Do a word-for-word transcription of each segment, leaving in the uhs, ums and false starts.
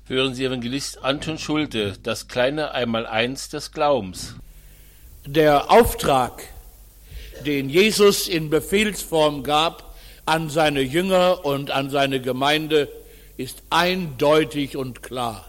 Hören Sie Evangelist Anton Schulte, das kleine Einmaleins des Glaubens. Der Auftrag, den Jesus in Befehlsform gab an seine Jünger und an seine Gemeinde, ist eindeutig und klar.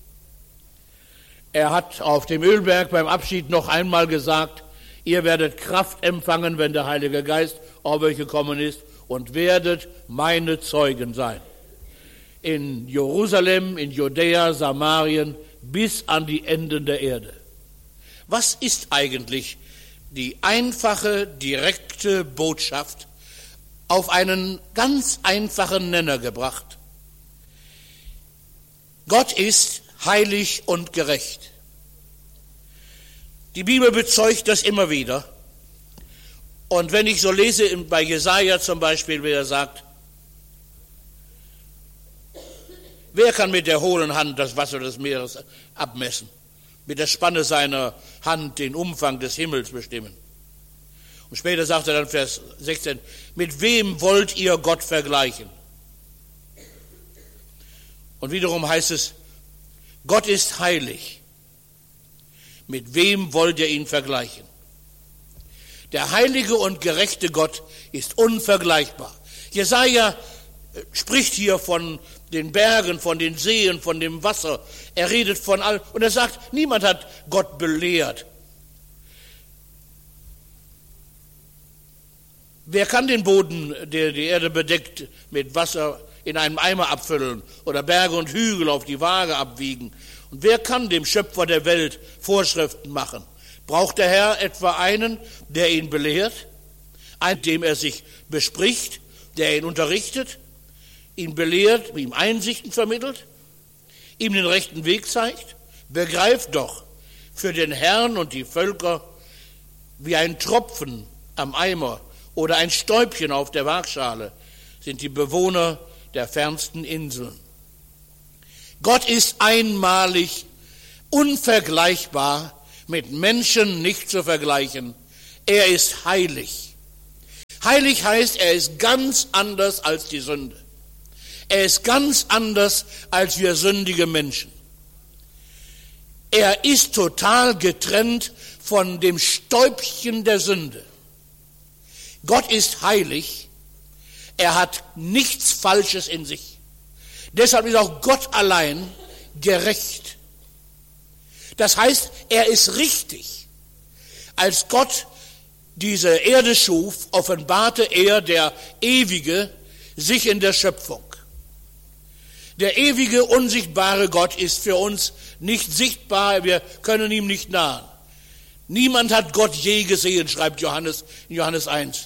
Er hat auf dem Ölberg beim Abschied noch einmal gesagt, ihr werdet Kraft empfangen, wenn der Heilige Geist auf euch gekommen ist, und werdet meine Zeugen sein. In Jerusalem, in Judäa, Samarien, bis an die Enden der Erde. Was ist eigentlich die einfache, direkte Botschaft auf einen ganz einfachen Nenner gebracht? Gott ist heilig und gerecht. Die Bibel bezeugt das immer wieder. Und wenn ich so lese bei Jesaja zum Beispiel, wie er sagt, wer kann mit der hohlen Hand das Wasser des Meeres abmessen? Mit der Spanne seiner Hand den Umfang des Himmels bestimmen? Und später sagt er dann, Vers sechzehn, mit wem wollt ihr Gott vergleichen? Und wiederum heißt es, Gott ist heilig. Mit wem wollt ihr ihn vergleichen? Der heilige und gerechte Gott ist unvergleichbar. Jesaja spricht hier von den Bergen, von den Seen, von dem Wasser. Er redet von all, und er sagt, niemand hat Gott belehrt. Wer kann den Boden, der die Erde bedeckt, mit Wasser in einem Eimer abfüllen oder Berge und Hügel auf die Waage abwiegen? Und wer kann dem Schöpfer der Welt Vorschriften machen? Braucht der Herr etwa einen, der ihn belehrt, einen, dem er sich bespricht, der ihn unterrichtet, ihn belehrt, ihm Einsichten vermittelt, ihm den rechten Weg zeigt? Begreift doch, für den Herrn und die Völker wie ein Tropfen am Eimer oder ein Stäubchen auf der Waagschale sind die Bewohner der fernsten Inseln. Gott ist einmalig, unvergleichbar, mit Menschen nicht zu vergleichen. Er ist heilig. Heilig heißt, er ist ganz anders als die Sünde. Er ist ganz anders als wir sündige Menschen. Er ist total getrennt von dem Stäubchen der Sünde. Gott ist heilig. Er hat nichts Falsches in sich. Deshalb ist auch Gott allein gerecht. Das heißt, er ist richtig. Als Gott diese Erde schuf, offenbarte er, der Ewige, sich in der Schöpfung. Der ewige, unsichtbare Gott ist für uns nicht sichtbar, wir können ihm nicht nahen. Niemand hat Gott je gesehen, schreibt Johannes in Johannes eins.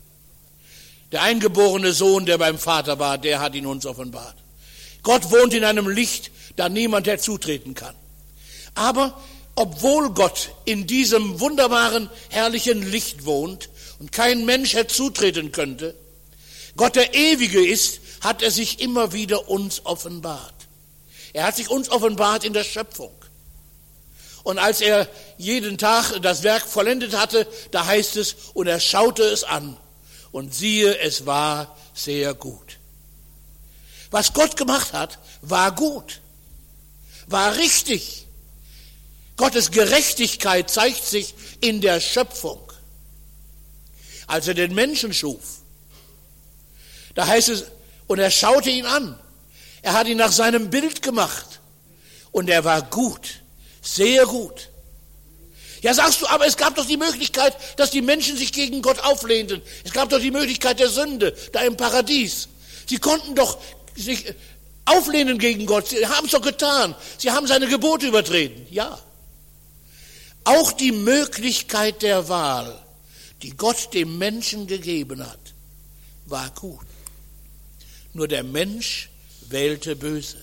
Der eingeborene Sohn, der beim Vater war, der hat ihn uns offenbart. Gott wohnt in einem Licht, da niemand herzutreten kann. Aber obwohl Gott in diesem wunderbaren, herrlichen Licht wohnt und kein Mensch herzutreten könnte, Gott der Ewige ist, hat er sich immer wieder uns offenbart. Er hat sich uns offenbart in der Schöpfung. Und als er jeden Tag das Werk vollendet hatte, da heißt es, und er schaute es an und siehe, es war sehr gut. Was Gott gemacht hat, war gut, war richtig. Gottes Gerechtigkeit zeigt sich in der Schöpfung. Als er den Menschen schuf, da heißt es, und er schaute ihn an. Er hat ihn nach seinem Bild gemacht. Und er war gut, sehr gut. Ja, sagst du, aber es gab doch die Möglichkeit, dass die Menschen sich gegen Gott auflehnten. Es gab doch die Möglichkeit der Sünde, da im Paradies. Sie konnten doch sich auflehnen gegen Gott. Sie haben es doch getan. Sie haben seine Gebote übertreten. Ja. Auch die Möglichkeit der Wahl, die Gott dem Menschen gegeben hat, war gut. Nur der Mensch wählte böse.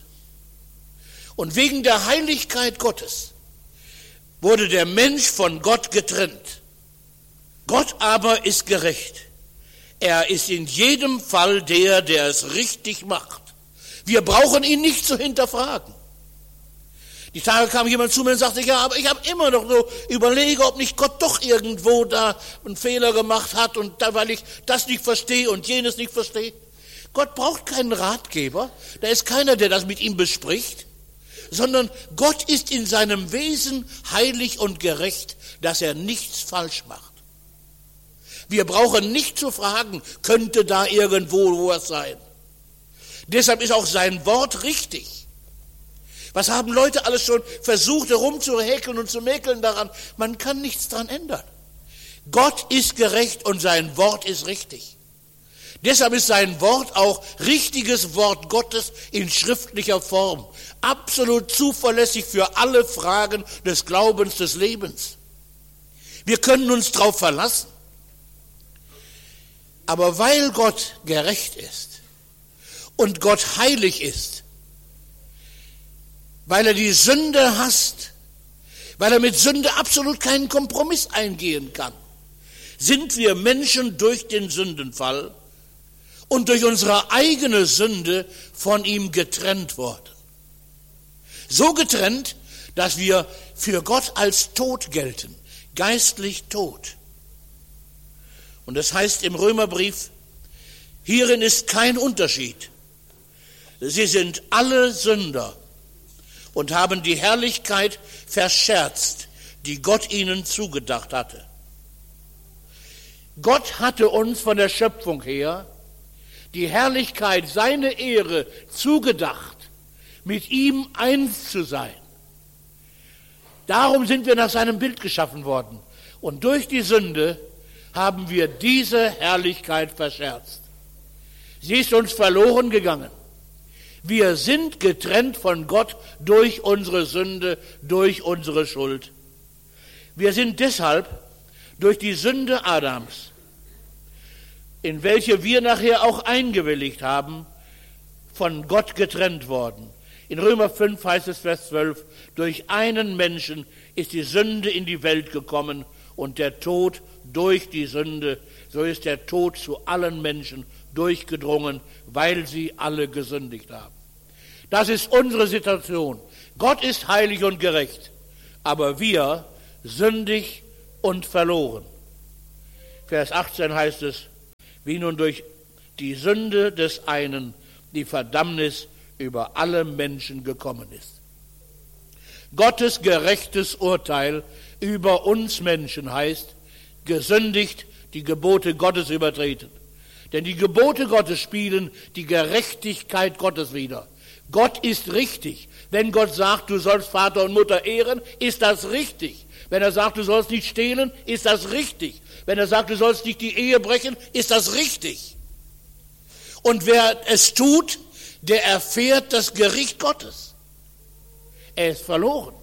Und wegen der Heiligkeit Gottes wurde der Mensch von Gott getrennt. Gott aber ist gerecht. Er ist in jedem Fall der, der es richtig macht. Wir brauchen ihn nicht zu hinterfragen. Die Tage kam jemand zu mir und sagte, ja, aber ich habe immer noch so überlege, ob nicht Gott doch irgendwo da einen Fehler gemacht hat und da, weil ich das nicht verstehe und jenes nicht verstehe. Gott braucht keinen Ratgeber. Da ist keiner, der das mit ihm bespricht. sondern Gott ist in seinem Wesen heilig und gerecht, dass er nichts falsch macht. Wir brauchen nicht zu fragen, könnte da irgendwo was sein. Deshalb ist auch sein Wort richtig. Was haben Leute alles schon versucht, herumzuhäkeln und zu mäkeln daran? Man kann nichts daran ändern. Gott ist gerecht und sein Wort ist richtig. Deshalb ist sein Wort auch richtiges Wort Gottes in schriftlicher Form. Absolut zuverlässig für alle Fragen des Glaubens, des Lebens. Wir können uns darauf verlassen. Aber weil Gott gerecht ist und Gott heilig ist, weil er die Sünde hasst, weil er mit Sünde absolut keinen Kompromiss eingehen kann, sind wir Menschen durch den Sündenfall und durch unsere eigene Sünde von ihm getrennt worden. So getrennt, dass wir für Gott als tot gelten, geistlich tot. Und das heißt im Römerbrief, hierin ist kein Unterschied. Sie sind alle Sünder und haben die Herrlichkeit verscherzt, die Gott ihnen zugedacht hatte. Gott hatte uns von der Schöpfung her die Herrlichkeit, seine Ehre zugedacht, mit ihm eins zu sein. Darum sind wir nach seinem Bild geschaffen worden. Und durch die Sünde haben wir diese Herrlichkeit verscherzt. Sie ist uns verloren gegangen. Wir sind getrennt von Gott durch unsere Sünde, durch unsere Schuld. Wir sind deshalb durch die Sünde Adams, in welche wir nachher auch eingewilligt haben, von Gott getrennt worden. In Römer fünf heißt es, Vers zwölf, durch einen Menschen ist die Sünde in die Welt gekommen und der Tod durch die Sünde, so ist der Tod zu allen Menschen durchgedrungen, weil sie alle gesündigt haben. Das ist unsere Situation. Gott ist heilig und gerecht, aber wir sündig und verloren. Vers achtzehn heißt es, wie nun durch die Sünde des einen die Verdammnis über alle Menschen gekommen ist. Gottes gerechtes Urteil über uns Menschen heißt, gesündigt, die Gebote Gottes übertreten. Denn die Gebote Gottes spiegeln die Gerechtigkeit Gottes wider. Gott ist richtig. Wenn Gott sagt, du sollst Vater und Mutter ehren, ist das richtig. Wenn er sagt, du sollst nicht stehlen, ist das richtig. Wenn er sagt, du sollst nicht die Ehe brechen, ist das richtig. Und wer es tut, der erfährt das Gericht Gottes. Er ist verloren.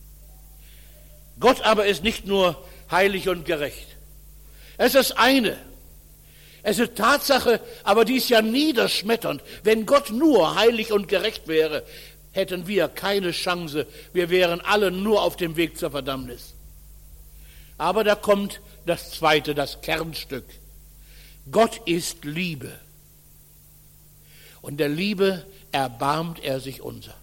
Gott aber ist nicht nur heilig und gerecht. Es ist eine. Es ist Tatsache, aber die ist ja niederschmetternd. Wenn Gott nur heilig und gerecht wäre, hätten wir keine Chance. Wir wären alle nur auf dem Weg zur Verdammnis. Aber da kommt das Zweite, das Kernstück. Gott ist Liebe. Und der Liebe erbarmt er sich unser.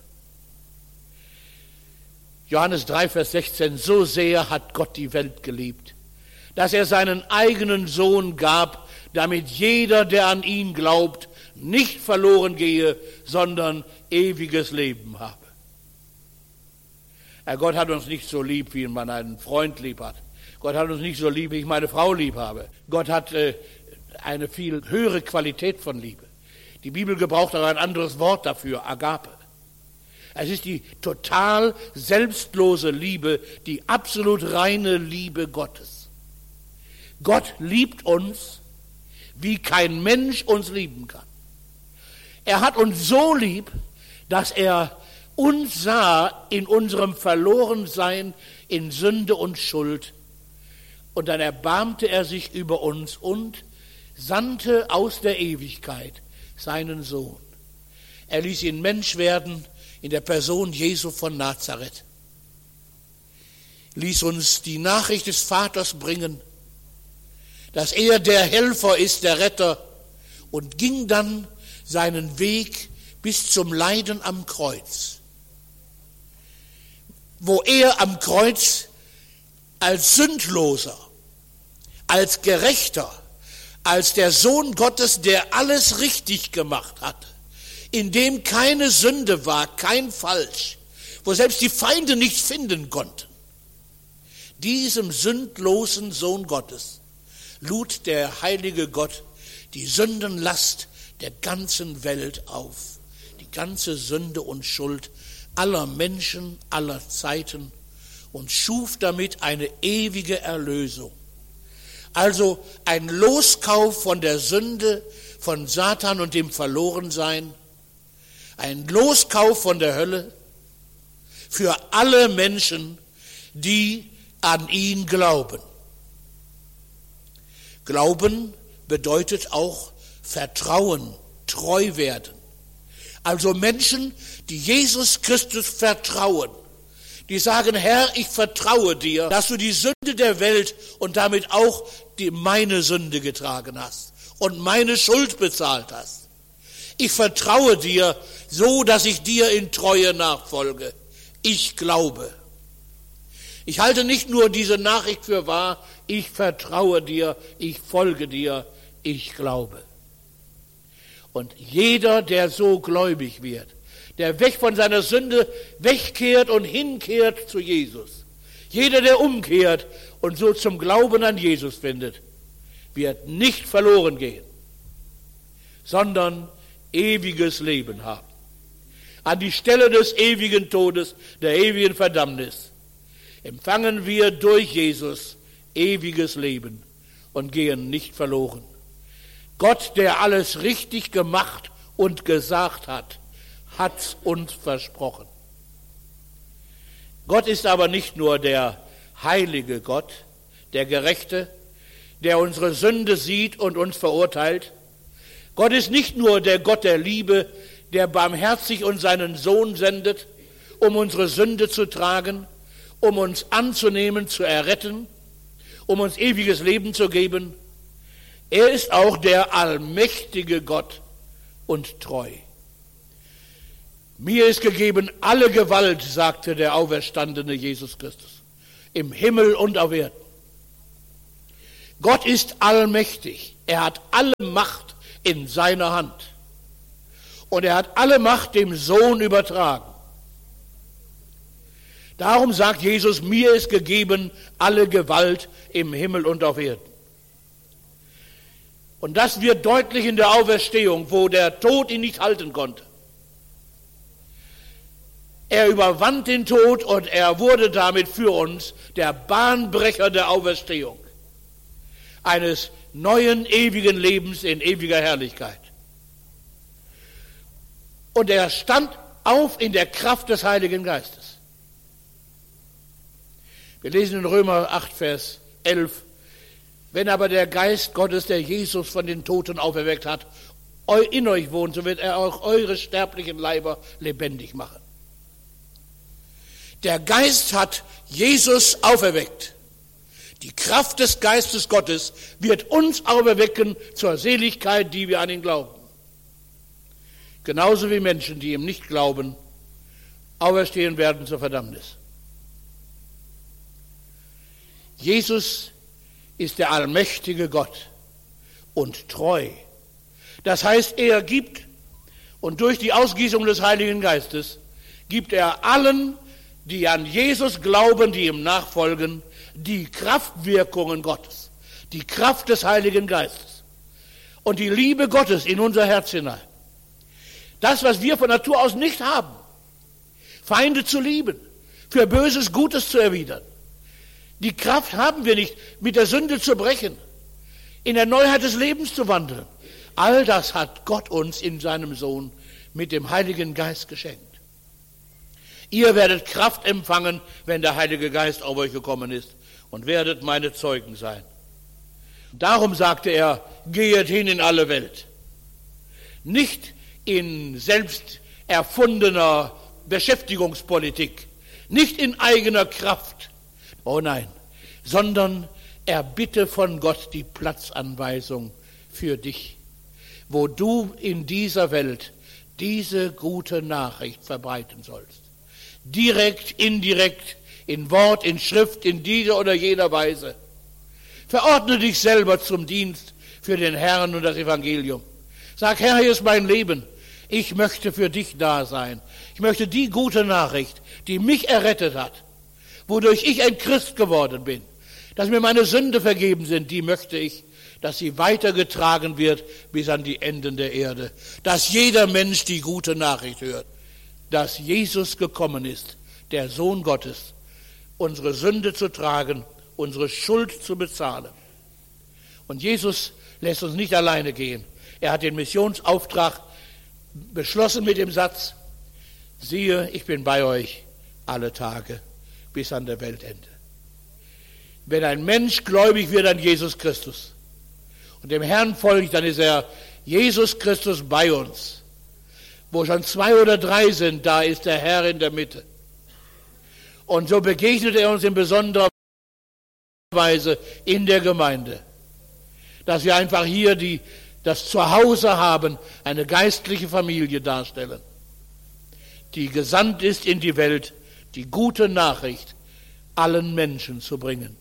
Johannes drei, Vers sechzehn, so sehr hat Gott die Welt geliebt, dass er seinen eigenen Sohn gab, damit jeder, der an ihn glaubt, nicht verloren gehe, sondern ewiges Leben habe. Ja, Gott hat uns nicht so lieb, wie man einen Freund lieb hat. Gott hat uns nicht so lieb, wie ich meine Frau lieb habe. Gott hat äh, eine viel höhere Qualität von Liebe. Die Bibel gebraucht aber ein anderes Wort dafür, Agape. Es ist die total selbstlose Liebe, die absolut reine Liebe Gottes. Gott liebt uns, wie kein Mensch uns lieben kann. Er hat uns so lieb, dass er uns sah in unserem Verlorensein, in Sünde und Schuld. Und dann erbarmte er sich über uns und sandte aus der Ewigkeit seinen Sohn. Er ließ ihn Mensch werden in der Person Jesu von Nazareth. Ließ uns die Nachricht des Vaters bringen, dass er der Helfer ist, der Retter, und ging dann seinen Weg bis zum Leiden am Kreuz, wo er am Kreuz als Sündloser, als Gerechter, als der Sohn Gottes, der alles richtig gemacht hatte, in dem keine Sünde war, kein Falsch, wo selbst die Feinde nichts finden konnten. Diesem sündlosen Sohn Gottes lud der heilige Gott die Sündenlast der ganzen Welt auf, die ganze Sünde und Schuld aller Menschen, aller Zeiten, und schuf damit eine ewige Erlösung. Also ein Loskauf von der Sünde, von Satan und dem Verlorensein, ein Loskauf von der Hölle für alle Menschen, die an ihn glauben. Glauben bedeutet auch Vertrauen, treu werden. Also Menschen, die Jesus Christus vertrauen, die sagen, Herr, ich vertraue dir, dass du die Sünde der Welt und damit auch die meine Sünde getragen hast und meine Schuld bezahlt hast. Ich vertraue dir, so dass ich dir in Treue nachfolge. Ich glaube. Ich halte nicht nur diese Nachricht für wahr, ich vertraue dir, ich folge dir, ich glaube. Und jeder, der so gläubig wird, der weg von seiner Sünde wegkehrt und hinkehrt zu Jesus, jeder, der umkehrt und so zum Glauben an Jesus findet, wird nicht verloren gehen, sondern ewiges Leben haben. An die Stelle des ewigen Todes, der ewigen Verdammnis, empfangen wir durch Jesus ewiges Leben und gehen nicht verloren. Gott, der alles richtig gemacht und gesagt hat, hat's uns versprochen. Gott ist aber nicht nur der heilige Gott, der Gerechte, der unsere Sünde sieht und uns verurteilt. Gott ist nicht nur der Gott der Liebe, der barmherzig uns seinen Sohn sendet, um unsere Sünde zu tragen, um uns anzunehmen, zu erretten, um uns ewiges Leben zu geben. Er ist auch der allmächtige Gott und treu. Mir ist gegeben alle Gewalt, sagte der auferstandene Jesus Christus, im Himmel und auf Erden. Gott ist allmächtig. Er hat alle Macht in seiner Hand. Und er hat alle Macht dem Sohn übertragen. Darum sagt Jesus, mir ist gegeben alle Gewalt im Himmel und auf Erden. Und das wird deutlich in der Auferstehung, wo der Tod ihn nicht halten konnte. Er überwand den Tod und er wurde damit für uns der Bahnbrecher der Auferstehung, eines neuen ewigen Lebens in ewiger Herrlichkeit. Und er stand auf in der Kraft des Heiligen Geistes. Wir lesen in Römer acht, Vers elf, wenn aber der Geist Gottes, der Jesus von den Toten auferweckt hat, in euch wohnt, so wird er auch eure sterblichen Leiber lebendig machen. Der Geist hat Jesus auferweckt. Die Kraft des Geistes Gottes wird uns auferwecken zur Seligkeit, die wir an ihn glauben. Genauso wie Menschen, die ihm nicht glauben, auferstehen werden zur Verdammnis. Jesus ist der allmächtige Gott und treu. Das heißt, er gibt, und durch die Ausgießung des Heiligen Geistes, gibt er allen, die an Jesus glauben, die ihm nachfolgen, die Kraftwirkungen Gottes, die Kraft des Heiligen Geistes und die Liebe Gottes in unser Herz hinein. Das, was wir von Natur aus nicht haben, Feinde zu lieben, für Böses Gutes zu erwidern. Die Kraft haben wir nicht, mit der Sünde zu brechen, in der Neuheit des Lebens zu wandeln. All das hat Gott uns in seinem Sohn mit dem Heiligen Geist geschenkt. Ihr werdet Kraft empfangen, wenn der Heilige Geist auf euch gekommen ist, und werdet meine Zeugen sein. Darum sagte er, gehet hin in alle Welt. Nicht in selbst erfundener Beschäftigungspolitik, nicht in eigener Kraft, oh nein, sondern erbitte von Gott die Platzanweisung für dich, wo du in dieser Welt diese gute Nachricht verbreiten sollst. Direkt, indirekt, in Wort, in Schrift, in dieser oder jener Weise. Verordne dich selber zum Dienst für den Herrn und das Evangelium. Sag, Herr, hier ist mein Leben. Ich möchte für dich da sein. Ich möchte die gute Nachricht, die mich errettet hat, wodurch ich ein Christ geworden bin, dass mir meine Sünde vergeben sind, die möchte ich, dass sie weitergetragen wird bis an die Enden der Erde. Dass jeder Mensch die gute Nachricht hört, dass Jesus gekommen ist, der Sohn Gottes, unsere Sünde zu tragen, unsere Schuld zu bezahlen. Und Jesus lässt uns nicht alleine gehen. Er hat den Missionsauftrag beschlossen mit dem Satz, siehe, ich bin bei euch alle Tage bis an der Weltende. Wenn ein Mensch gläubig wird an Jesus Christus und dem Herrn folgt, dann ist er Jesus Christus bei uns. Wo schon zwei oder drei sind, da ist der Herr in der Mitte. Und so begegnet er uns in besonderer Weise in der Gemeinde, dass wir einfach hier die, das Zuhause haben, eine geistliche Familie darstellen, die gesandt ist in die Welt, die gute Nachricht allen Menschen zu bringen.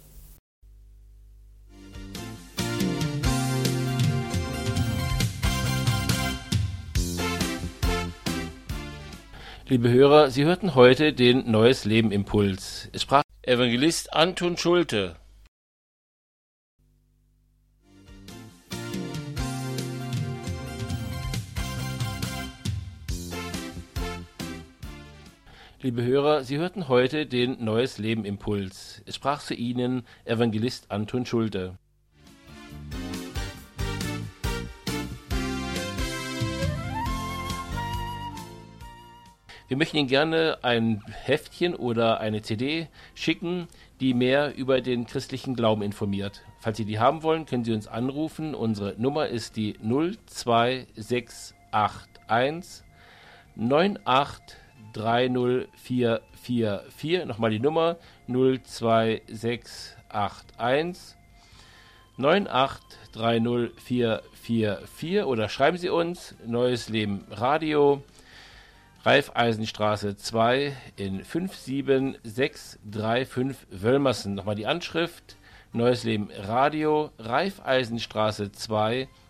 Liebe Hörer, Sie hörten heute den Neues Leben Impuls. Es sprach Evangelist Anton Schulte. Liebe Hörer, Sie hörten heute den Neues Leben Impuls. Es sprach zu Ihnen Evangelist Anton Schulte. Wir möchten Ihnen gerne ein Heftchen oder eine C D schicken, die mehr über den christlichen Glauben informiert. Falls Sie die haben wollen, können Sie uns anrufen. Unsere Nummer ist die null zwei sechs acht eins neun acht drei null vier vier vier. Nochmal die Nummer null zwei sechs acht eins neun acht drei null vier vier vier oder schreiben Sie uns Neues Leben Radio, Raiffeisenstraße zwei in fünf sieben sechs drei fünf Wölmersen. Nochmal die Anschrift, Neues Leben Radio, Raiffeisenstraße zwei